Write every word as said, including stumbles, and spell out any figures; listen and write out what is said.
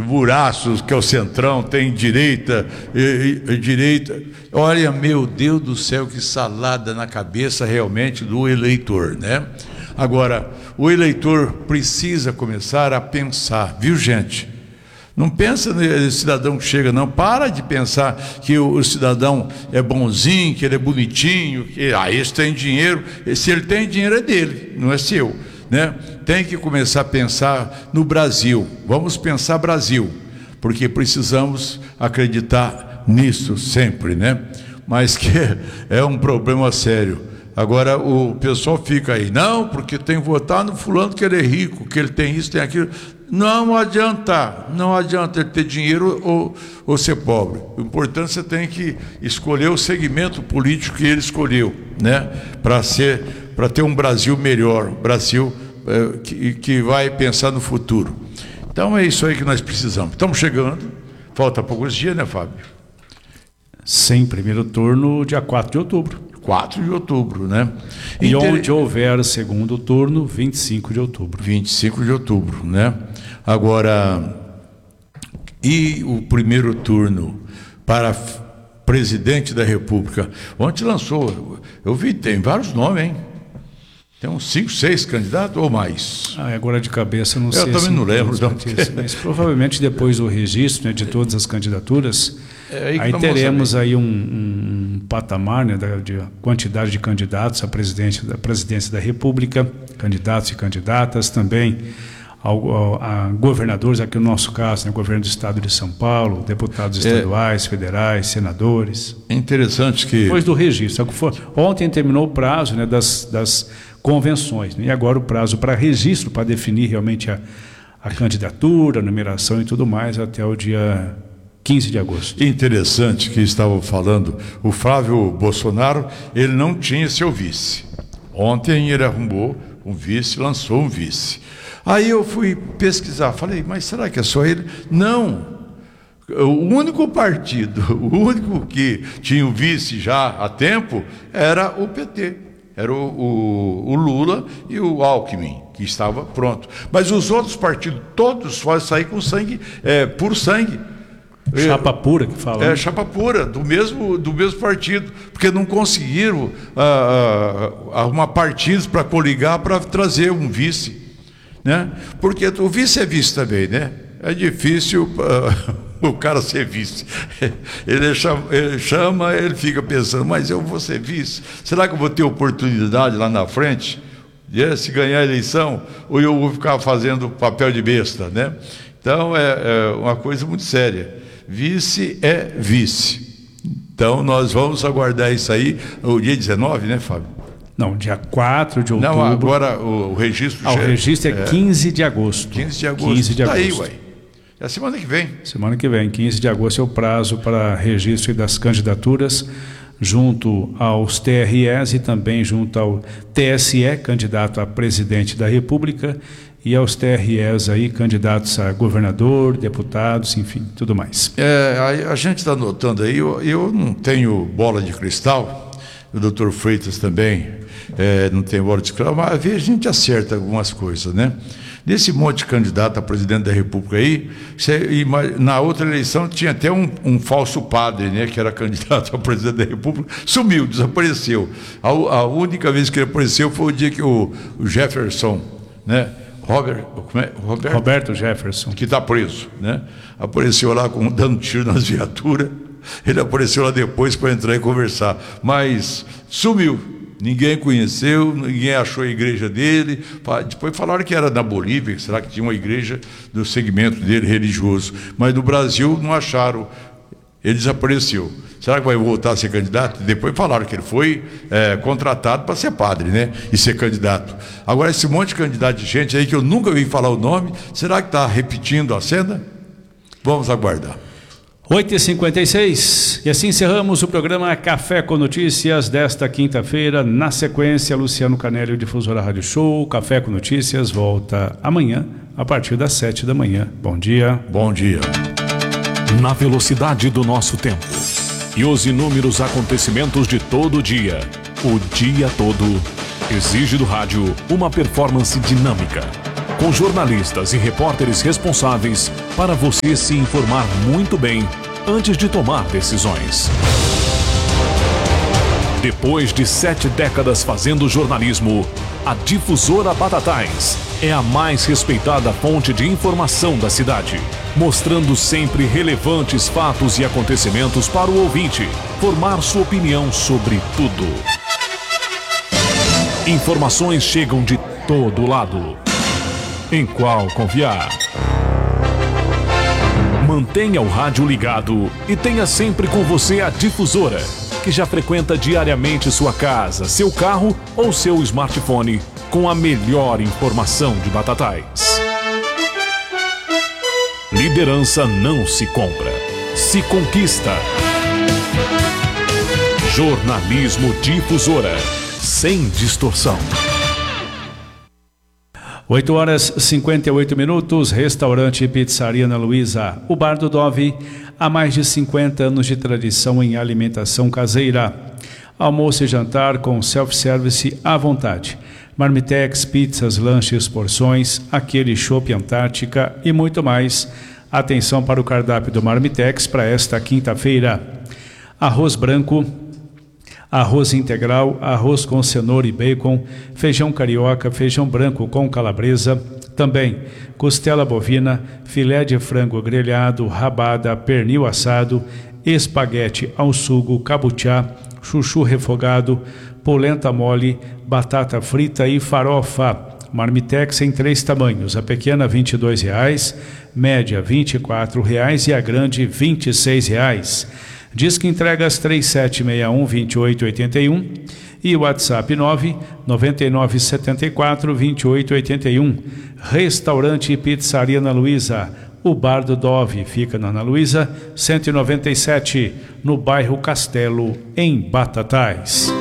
buraços, que é o Centrão, tem direita, e, e, direita. Olha, meu Deus do céu, que salada na cabeça realmente do eleitor, né? Agora, o eleitor precisa começar a pensar, viu, gente? Não pensa no cidadão que chega, não. Para de pensar que o, o cidadão é bonzinho, que ele é bonitinho, que ah, esse tem dinheiro. Se ele tem dinheiro é dele, não é seu, né? Tem que começar a pensar no Brasil. Vamos pensar Brasil, porque precisamos acreditar nisso sempre, né? Mas que é um problema sério. Agora o pessoal fica aí, não, porque tem que votar no fulano que ele é rico, que ele tem isso, tem aquilo. Não adianta, não adianta ele ter dinheiro ou, ou ser pobre. O importante é você tem que escolher o segmento político que ele escolheu, né? Para ser, para ter um Brasil melhor, um Brasil é, que, que vai pensar no futuro. Então é isso aí que nós precisamos. Estamos chegando, falta poucos dias, né, Fábio? Sim, primeiro turno, dia quatro de outubro. quatro de outubro, né? E Inter... onde houver segundo turno, vinte e cinco de outubro. vinte e cinco de outubro, né? Agora, e o primeiro turno para presidente da República? Ontem lançou, eu vi, tem vários nomes, hein? Tem uns cinco, seis candidatos ou mais. Ah, agora de cabeça não eu sei. Eu também se não lembro. Não. Mas provavelmente depois do registro, né, de todas as candidaturas, é aí, aí teremos aí um, um, um patamar, né, da de quantidade de candidatos à presidência da presidência da República, candidatos e candidatas também, ao, ao, a governadores, aqui no nosso caso, né, governo do estado de São Paulo, deputados estaduais, é, federais, senadores. É interessante que... Depois do registro. Ontem terminou o prazo, né, das... das convenções, né? E agora o prazo para registro, para definir realmente a, a candidatura, a numeração e tudo mais, até o dia quinze de agosto. Interessante que estavam falando, o Flávio Bolsonaro, ele não tinha seu vice. Ontem ele arrumou um vice, lançou um vice. Aí eu fui pesquisar, falei, mas será que é só ele? Não. O único partido, o único que tinha o vice já há tempo, era o P T. Era o, o, o Lula e o Alckmin, que estava pronto. Mas os outros partidos, todos podem sair com sangue, é, por sangue. Chapa pura que fala. É, né? chapa pura, do mesmo, do mesmo partido. Porque não conseguiram ah, arrumar partidos para coligar, para trazer um vice. Né? Porque o vice é vice também, né? É difícil... Ah, o cara ser vice, ele chama, ele chama, ele fica pensando, mas eu vou ser vice, será que eu vou ter oportunidade lá na frente, de, se ganhar a eleição, ou eu vou ficar fazendo papel de besta, né? Então é, é uma coisa muito séria, vice é vice, então nós vamos aguardar isso aí, o dia dezenove, né, Fábio? Não, dia quatro de outubro. Não, agora o, o registro... Ah, já, o registro é, é quinze de agosto. quinze de agosto, quinze de tá agosto. aí, ué. É a semana que vem. Semana que vem, quinze de agosto é o prazo para registro das candidaturas junto aos T R Es e também junto ao T S E, candidato a presidente da República, e aos T R Es aí, candidatos a governador, deputados, enfim, tudo mais. É, a, a gente está notando aí, eu, eu não tenho bola de cristal, o doutor Freitas também é, não tem bola de cristal, mas às vezes a gente acerta algumas coisas, né? Nesse monte de candidato a presidente da República aí, você, na outra eleição tinha até um, um falso padre, né, que era candidato a presidente da República, sumiu, desapareceu. A, a única vez que ele apareceu foi o dia que o, o Jefferson, né, Robert, como é? Roberto, Roberto Jefferson, que está preso, né, apareceu lá com, dando tiro nas viaturas, ele apareceu lá depois para entrar e conversar, mas sumiu. Ninguém conheceu, ninguém achou a igreja dele. Depois falaram que era na Bolívia, será que tinha uma igreja do segmento dele religioso. Mas no Brasil não acharam, ele desapareceu. Será que vai voltar a ser candidato? Depois falaram que ele foi é, contratado para ser padre, né? E ser candidato. Agora, esse monte de candidato de gente aí que eu nunca ouvi falar o nome, será que está repetindo a cena? Vamos aguardar. oito e cinquenta e seis, e assim encerramos o programa Café com Notícias desta quinta-feira. Na sequência, Luciano Canelli, o difusor da Rádio Show. Café com Notícias volta amanhã, a partir das sete da manhã. Bom dia. Bom dia. Na velocidade do nosso tempo e os inúmeros acontecimentos de todo o dia, o dia todo, exige do rádio uma performance dinâmica, com jornalistas e repórteres responsáveis para você se informar muito bem antes de tomar decisões. Depois de sete décadas fazendo jornalismo, a Difusora Batatais é a mais respeitada fonte de informação da cidade, mostrando sempre relevantes fatos e acontecimentos para o ouvinte formar sua opinião sobre tudo. Informações chegam de todo lado. Em qual confiar? Mantenha o rádio ligado e tenha sempre com você a Difusora, que já frequenta diariamente sua casa, seu carro ou seu smartphone com a melhor informação de Batatais. Liderança não se compra, se conquista. Jornalismo Difusora, sem distorção. oito horas e cinquenta e oito minutos, restaurante e pizzaria Ana Luísa, o Bar do Dove, há mais de cinquenta anos de tradição em alimentação caseira. Almoço e jantar com self-service à vontade. Marmitex, pizzas, lanches, porções, aquele chopp Antártica e muito mais. Atenção para o cardápio do Marmitex para esta quinta-feira. Arroz branco, arroz integral, arroz com cenoura e bacon, feijão carioca, feijão branco com calabresa, também costela bovina, filé de frango grelhado, rabada, pernil assado, espaguete ao sugo, cabuchá, chuchu refogado, polenta mole, batata frita e farofa. Marmitex em três tamanhos, a pequena vinte e dois reais, média vinte e quatro reais e a grande vinte e seis reais. Disque entregas três sete seis um, dois oito oito um e WhatsApp nove nove nove sete quatro, dois oito oito um. Restaurante e pizzaria Ana Luísa, o Bar do Dove, fica na Ana Luísa cento e noventa e sete, no bairro Castelo, em Batatais.